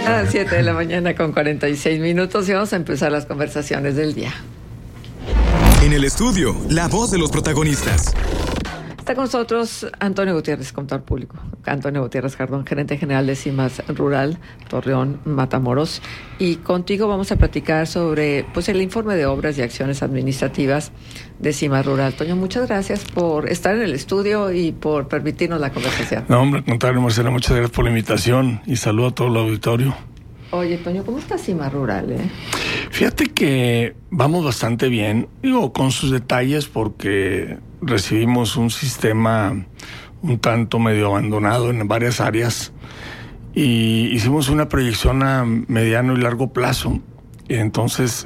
A 7 de la mañana con 46 minutos y vamos a empezar las conversaciones del día. En el estudio, la voz de los protagonistas. Está con nosotros Antonio Gutiérrez, contador público. Antonio Gutiérrez Jardón, gerente general de CIMAS Rural, Torreón, Matamoros. Y contigo vamos a platicar sobre el informe de obras y acciones administrativas de CIMAS Rural. Toño, muchas gracias por estar en el estudio y por permitirnos la conversación. No, hombre, al contrario, Marcela, muchas gracias por la invitación y saludo a todo el auditorio. Oye, Toño, ¿cómo está CIMAS Rural, Fíjate que vamos bastante bien, con sus detalles, porque recibimos un sistema un tanto medio abandonado en varias áreas y hicimos una proyección a mediano y largo plazo. Y entonces,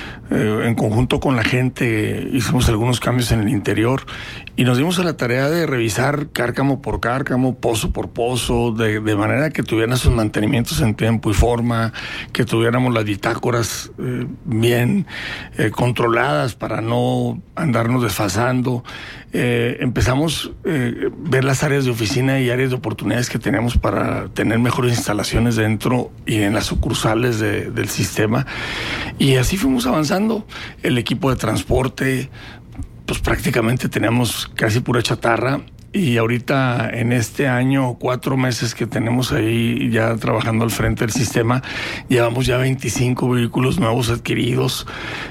en conjunto con la gente, hicimos algunos cambios en el interior y nos dimos a la tarea de revisar cárcamo por cárcamo, pozo por pozo, de manera que tuvieran sus mantenimientos en tiempo y forma, que tuviéramos las bitácoras bien controladas para no andarnos desfasando. Empezamos a ver las áreas de oficina y áreas de oportunidades que tenemos para tener mejores instalaciones dentro y en las sucursales del sistema. Y así fuimos avanzando. El equipo de transporte, pues prácticamente teníamos casi pura chatarra. Y ahorita, en este año, 4 meses que tenemos ahí ya trabajando al frente del sistema, llevamos ya 25 vehículos nuevos adquiridos.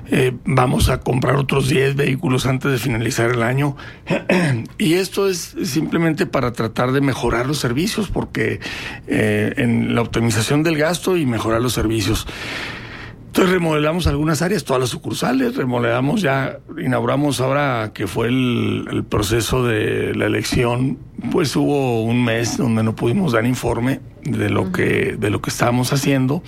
Vamos a comprar otros 10 vehículos antes de finalizar el año. Y esto es simplemente para tratar de mejorar los servicios, porque en la optimización del gasto y mejorar los servicios. Entonces remodelamos algunas áreas, todas las sucursales, inauguramos ahora que fue el proceso de la elección, pues hubo un mes donde no pudimos dar informe de lo que estábamos haciendo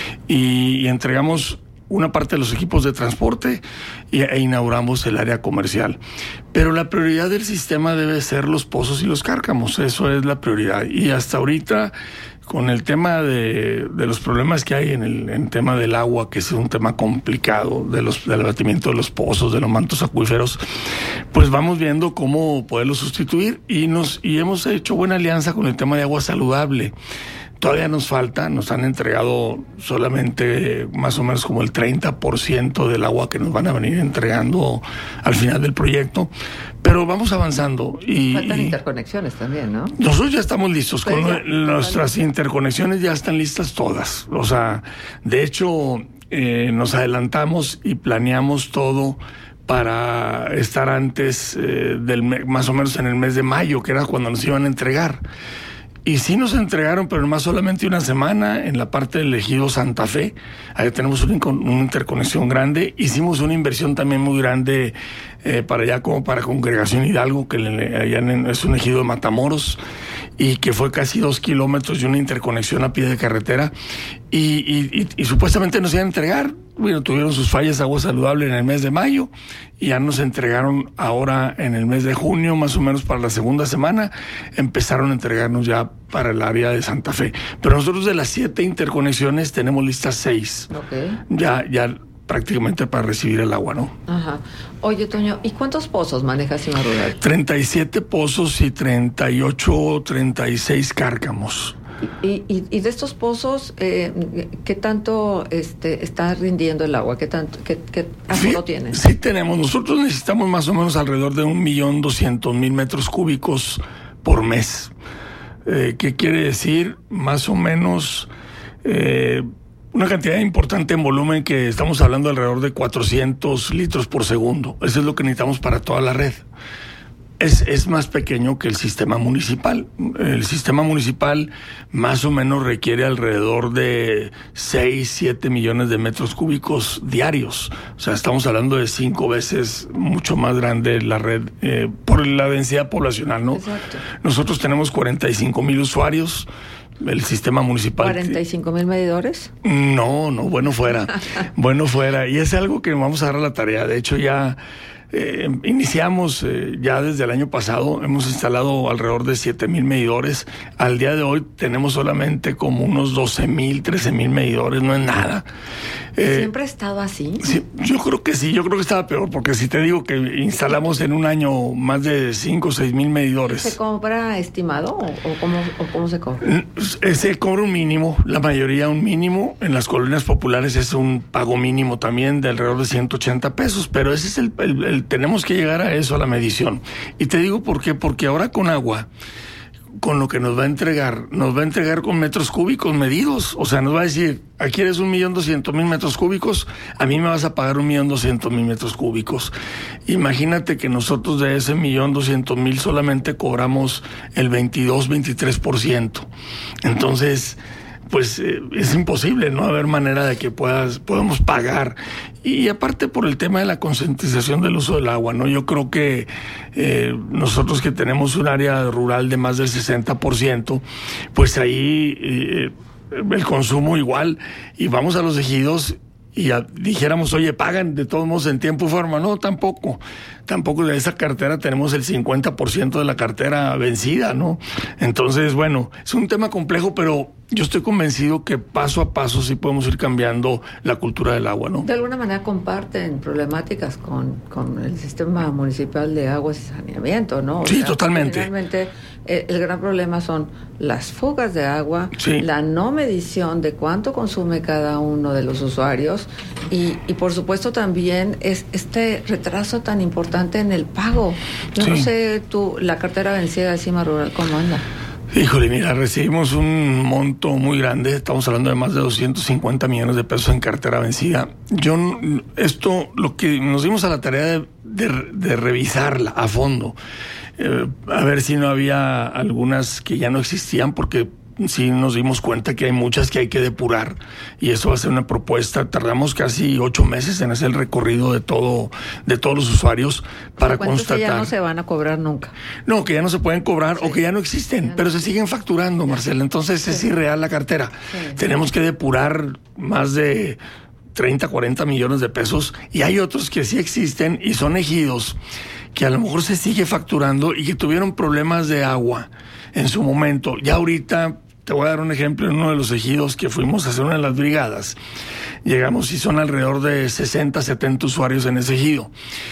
y entregamos una parte de los equipos de transporte e inauguramos el área comercial. Pero la prioridad del sistema debe ser los pozos y los cárcamos, eso es la prioridad. Y hasta ahorita, con el tema de los problemas que hay en el tema del agua, que es un tema complicado, del abatimiento de los pozos, de los mantos acuíferos, pues vamos viendo cómo poderlo sustituir y hemos hecho buena alianza con el tema de agua saludable. Todavía nos falta, nos han entregado solamente más o menos como el 30% del agua que nos van a venir entregando al final del proyecto, pero vamos avanzando. Faltan interconexiones también, ¿no? Nosotros ya estamos listos, nuestras interconexiones ya están listas todas. O sea, de hecho, nos adelantamos y planeamos todo para estar antes más o menos en el mes de mayo, que era cuando nos iban a entregar. Y sí nos entregaron, pero más solamente una semana en la parte del ejido Santa Fe. Ahí tenemos una interconexión grande. Hicimos una inversión también muy grande para allá, como para Congregación Hidalgo, que allá es un ejido de Matamoros, y que fue casi 2 kilómetros y una interconexión a pie de carretera. Y supuestamente nos iban a entregar. Bueno, tuvieron sus fallas de agua saludable en el mes de mayo y ya nos entregaron ahora en el mes de junio, más o menos para la segunda semana, empezaron a entregarnos ya para el área de Santa Fe. Pero nosotros de las 7 interconexiones tenemos listas 6. Okay. Ya prácticamente para recibir el agua, ¿no? Ajá. Oye, Toño, ¿y cuántos pozos maneja CIMAS Rural? 37 pozos y 36 cárcamos. Y de estos pozos, ¿qué tanto está rindiendo el agua? ¿Qué aforo tiene? Sí tenemos. Nosotros necesitamos más o menos alrededor de 1.200.000 metros cúbicos por mes. ¿Qué quiere decir? Más o menos una cantidad importante en volumen, que estamos hablando alrededor de 400 litros por segundo. Eso es lo que necesitamos para toda la red. Es más pequeño que el sistema municipal. El sistema municipal más o menos requiere alrededor de 6-7 millones de metros cúbicos diarios. O sea, estamos hablando de 5 veces mucho más grande la red por la densidad poblacional, ¿no? Exacto. Nosotros tenemos 45,000 usuarios. El sistema municipal. ¿45,000 medidores? No, bueno fuera. Bueno fuera. Y es algo que vamos a dar a la tarea. De hecho, ya Iniciamos ya desde el año pasado, hemos instalado alrededor de 7,000 medidores. Al día de hoy tenemos solamente como unos 12,000, 13,000 medidores, no es nada. ¿Siempre ha estado así? Sí, yo creo que sí, yo creo que estaba peor, porque si te digo que instalamos en un año más de 5 o 6,000 medidores. ¿Se cobra estimado o cómo se cobra? Se cobra un mínimo, la mayoría un mínimo. En las colonias populares es un pago mínimo también de alrededor de 180 pesos, pero ese es tenemos que llegar a eso, a la medición. Y te digo por qué, porque ahora con agua, con lo que nos va a entregar con metros cúbicos medidos. O sea, nos va a decir, aquí eres 1,200,000 metros cúbicos, a mí me vas a pagar 1,200,000 metros cúbicos. Imagínate que nosotros de ese 1,200,000 solamente cobramos el 22-23%. Entonces, pues es imposible, no haber manera de que podamos pagar. Y aparte por el tema de la concientización del uso del agua, ¿no? Yo creo que nosotros que tenemos un área rural de más del 60%, pues ahí el consumo igual, y vamos a los ejidos y dijéramos, oye, pagan de todos modos en tiempo y forma. No, tampoco de esa cartera tenemos el 50% de la cartera vencida, ¿no? Entonces, bueno, es un tema complejo, pero yo estoy convencido que paso a paso sí podemos ir cambiando la cultura del agua, ¿no? De alguna manera comparten problemáticas con el sistema municipal de aguas y saneamiento, ¿no? Sí, totalmente. Realmente el gran problema son las fugas de agua, sí, la no medición de cuánto consume cada uno de los usuarios y por supuesto también es este retraso tan importante en el pago. Yo no sé la cartera vencida de Cima Rural, ¿cómo anda? Híjole, mira, recibimos un monto muy grande, estamos hablando de más de 250 millones de pesos en cartera vencida. Lo que nos dimos a la tarea de revisarla a fondo, a ver si no había algunas que ya no existían, porque sí nos dimos cuenta que hay muchas que hay que depurar, y eso va a ser una propuesta. Tardamos casi 8 meses en hacer el recorrido de todos los usuarios para constatar. Que ya no se van a cobrar nunca. No, que ya no se pueden cobrar, sí, o que ya no existen, pero se siguen facturando, Marcela. Entonces sí, es irreal la cartera. Sí. Tenemos que depurar más de 30, 40 millones de pesos, y hay otros que sí existen y son ejidos que a lo mejor se sigue facturando y que tuvieron problemas de agua en su momento. Ya ahorita te voy a dar un ejemplo. En uno de los ejidos que fuimos a hacer una de las brigadas, llegamos y son alrededor de 60, 70 usuarios en ese ejido.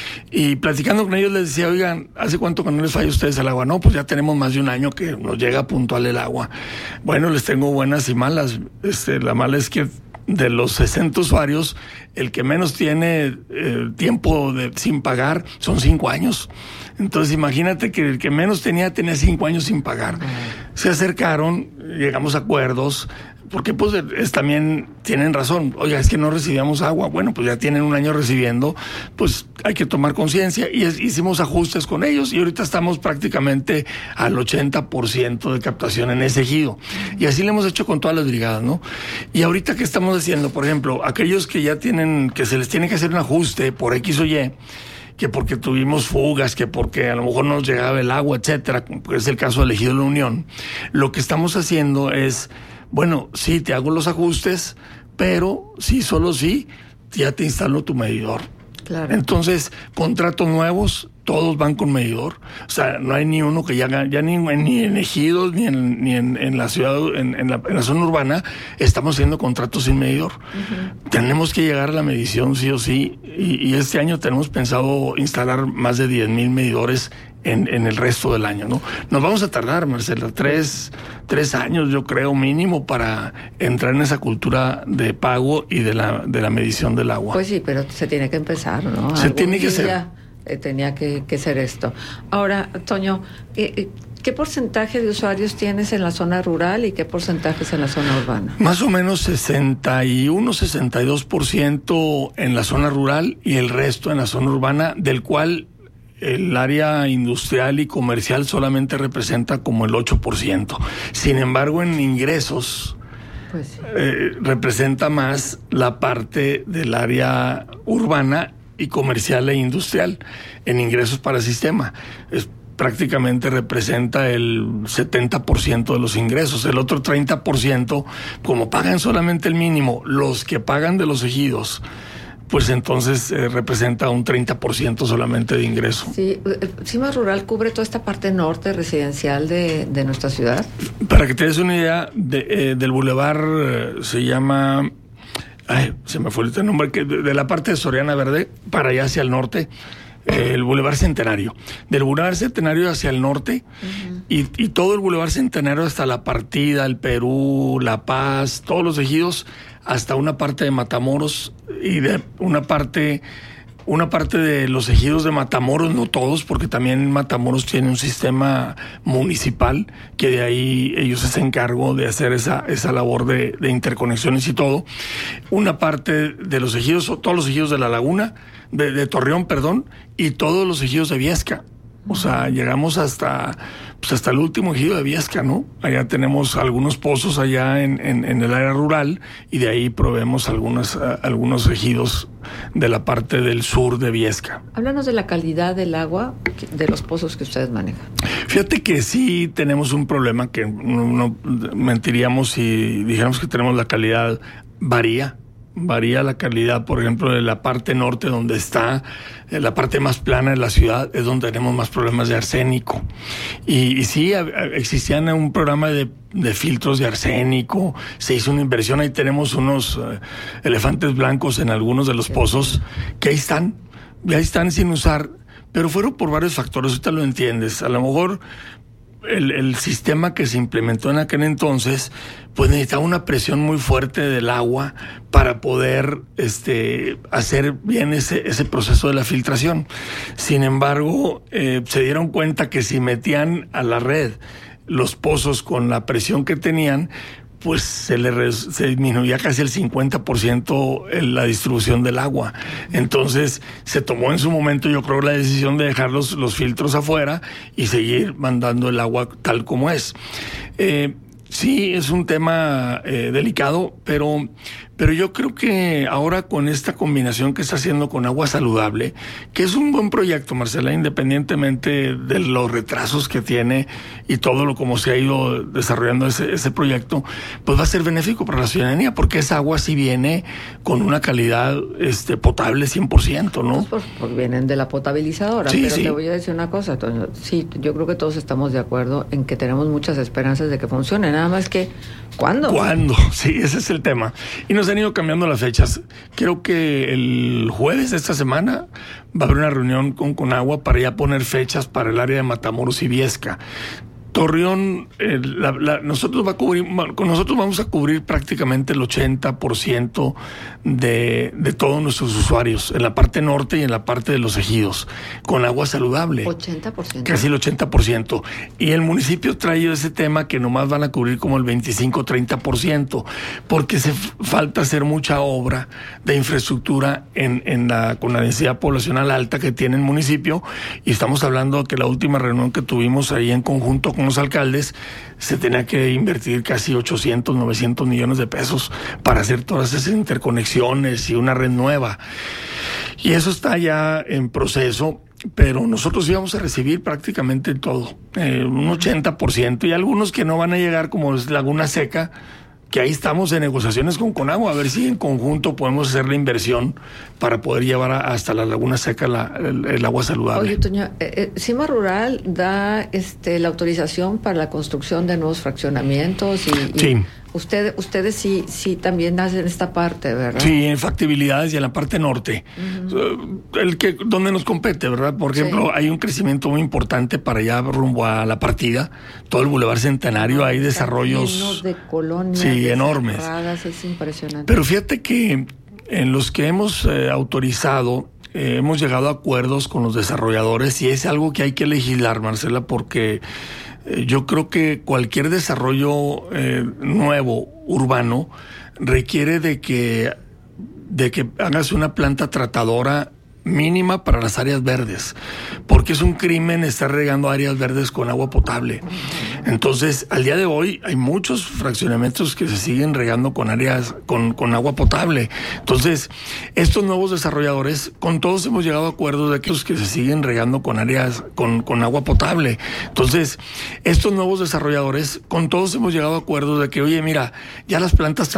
Y platicando con ellos les decía, oigan, ¿hace cuánto que no les falla a ustedes el agua? No, pues ya tenemos más de un año que nos llega puntual el agua. Bueno, les tengo buenas y malas. La mala es que de los 60 usuarios, el que menos tiene tiempo sin pagar son 5 años. Entonces imagínate que el que menos tenía 5 años sin pagar. Se acercaron, llegamos a acuerdos, porque pues también tienen razón. Oiga, es que no recibíamos agua. Bueno, pues ya tienen un año recibiendo, pues hay que tomar conciencia, y hicimos ajustes con ellos, y ahorita estamos prácticamente al 80% de captación en ese ejido. Y así lo hemos hecho con todas las brigadas, ¿no? Y ahorita, ¿qué estamos haciendo? Por ejemplo, aquellos que ya que se les tiene que hacer un ajuste por X o Y, que porque tuvimos fugas, que porque a lo mejor no nos llegaba el agua, etcétera, es el caso del ejido de La Unión, lo que estamos haciendo es, bueno, sí, te hago los ajustes, pero sí, solo sí, ya te instalo tu medidor. Claro. Entonces, contratos nuevos, todos van con medidor. O sea, no hay ni uno que ya ni en ejidos, ni en la ciudad, en la zona urbana, estamos haciendo contratos sin medidor. Uh-huh. Tenemos que llegar a la medición sí o sí, y este año tenemos pensado instalar más de 10,000 medidores en el resto del año, ¿no? Nos vamos a tardar, Marcela, 3 años, yo creo, mínimo, para entrar en esa cultura de pago y de la medición del agua. Pues sí, pero se tiene que empezar, ¿no? Se tiene que hacer. Tenía que ser esto. Ahora, Toño, ¿qué porcentaje de usuarios tienes en la zona rural y qué porcentajes en la zona urbana? Más o menos 62% en la zona rural y el resto en la zona urbana, del cual el área industrial y comercial solamente representa como el 8%. Sin embargo, en ingresos, pues sí, representa más la parte del área urbana y comercial e industrial en ingresos para el sistema. Prácticamente representa el 70% de los ingresos. El otro 30%, como pagan solamente el mínimo, los que pagan de los ejidos, pues entonces representa un 30% solamente de ingreso. Sí, Cimas Rural cubre toda esta parte norte residencial de nuestra ciudad. Para que te des una idea, del bulevar se llama... se me fue el nombre, de la parte de Soriana Verde para allá hacia el norte, el Boulevard Centenario. Del Boulevard Centenario hacia el norte, y todo el Boulevard Centenario hasta La Partida, el Perú, La Paz, todos los ejidos, hasta una parte de Matamoros y de una parte de los ejidos de Matamoros, no todos, porque también Matamoros tiene un sistema municipal que de ahí ellos se encargan de hacer esa labor de interconexiones y todo. Una parte de los ejidos, todos los ejidos de la Laguna, de Torreón, perdón, y todos los ejidos de Viesca. O sea, llegamos hasta el último ejido de Viesca, ¿no? Allá tenemos algunos pozos allá en el área rural, y de ahí proveemos algunos ejidos de la parte del sur de Viesca. Háblanos de la calidad del agua de los pozos que ustedes manejan. Fíjate que sí tenemos un problema que no mentiríamos si dijéramos que tenemos la calidad. Varía la calidad, por ejemplo, de la parte norte, donde está la parte más plana de la ciudad, es donde tenemos más problemas de arsénico. Y sí, existían un programa de filtros de arsénico, se hizo una inversión, ahí tenemos unos elefantes blancos en algunos de los pozos, que ahí están sin usar, pero fueron por varios factores, ahorita lo entiendes. A lo mejor el sistema que se implementó en aquel entonces, pues necesitaba una presión muy fuerte del agua para poder hacer bien ese proceso de la filtración. Sin embargo, se dieron cuenta que si metían a la red los pozos con la presión que tenían, pues se disminuía casi el 50% la distribución del agua. Entonces se tomó en su momento, yo creo, la decisión de dejar los filtros afuera y seguir mandando el agua tal como es. Sí, es un tema delicado, pero yo creo que ahora con esta combinación que está haciendo con Agua Saludable, que es un buen proyecto, Marcela, independientemente de los retrasos que tiene y todo lo como se ha ido desarrollando ese proyecto, pues va a ser benéfico para la ciudadanía, porque esa agua sí viene con una calidad potable 100%, ¿no? Pues porque vienen de la potabilizadora, sí, pero sí. Te voy a decir una cosa, Toño. Sí, yo creo que todos estamos de acuerdo en que tenemos muchas esperanzas de que funcione, nada más que ¿cuándo? ¿Cuándo? Sí, ese es el tema. Y nos han ido cambiando las fechas. Creo que el jueves de esta semana va a haber una reunión con Conagua para ya poner fechas para el área de Matamoros y Viesca. Torreón, nosotros vamos a cubrir prácticamente el 80% de todos nuestros usuarios, en la parte norte y en la parte de los ejidos, con agua saludable. 80%. Casi el 80%. Y el municipio trae ese tema que nomás van a cubrir como el 25-30%, porque falta hacer mucha obra de infraestructura con la densidad poblacional alta que tiene el municipio, y estamos hablando que la última reunión que tuvimos ahí en conjunto con los alcaldes, se tenía que invertir casi 800, 900 millones de pesos para hacer todas esas interconexiones y una red nueva. Y eso está ya en proceso, pero nosotros íbamos a recibir prácticamente todo, un 80%, y algunos que no van a llegar, como es Laguna Seca, que ahí estamos en negociaciones con Conagua, a ver si en conjunto podemos hacer la inversión para poder llevar hasta la Laguna Seca el agua saludable. Oye, Toño, Cimas Rural da la autorización para la construcción de nuevos fraccionamientos y sí. Ustedes sí también hacen esta parte, ¿verdad? Sí, en factibilidades y en la parte norte, donde nos compete, ¿verdad? Por ejemplo, hay un crecimiento muy importante para allá rumbo a La Partida, todo el Boulevard Centenario, hay desarrollos de colonias enormes. Es impresionante. Pero fíjate que en los que hemos autorizado, hemos llegado a acuerdos con los desarrolladores, y es algo que hay que legislar, Marcela, porque yo creo que cualquier desarrollo nuevo, urbano, requiere de que hagas una planta tratadora mínima para las áreas verdes, porque es un crimen estar regando áreas verdes con agua potable. Entonces, al día de hoy hay muchos fraccionamientos que se siguen regando con áreas con agua potable. Entonces, estos nuevos desarrolladores, con todos hemos llegado a acuerdos de que se siguen regando con áreas con agua potable. Entonces, estos nuevos desarrolladores, con todos hemos llegado a acuerdos de que, oye, mira, ya las plantas